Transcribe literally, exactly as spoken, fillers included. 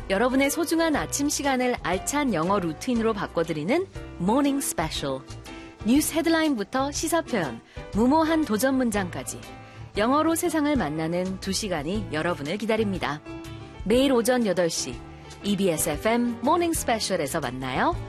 여러분의 소중한 아침 시간을 알찬 영어 루틴으로 바꿔드리는 Morning Special. 뉴스 헤드라인부터 시사 표현, 무모한 도전 문장까지 영어로 세상을 만나는 두 시간이 여러분을 기다립니다. 매일 오전 여덟 시 이비에스 에프엠 Morning Special에서 만나요.